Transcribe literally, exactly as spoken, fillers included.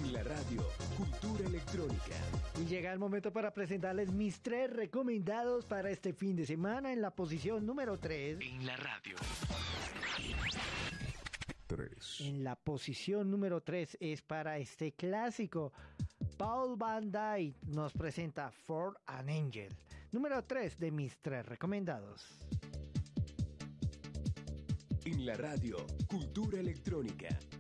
En la radio, Cultura Electrónica. Y llega el momento para presentarles mis tres recomendados para este fin de semana en la posición número tres. En la radio. tres. En la posición número tres es para este clásico. Paul Van Dyke nos presenta For an Angel. Número tres de mis tres recomendados. En la radio, Cultura Electrónica.